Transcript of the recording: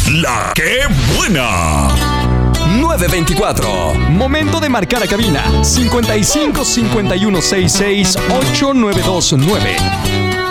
La que buena. 924. Momento de marcar a cabina. 55 51 66 8929.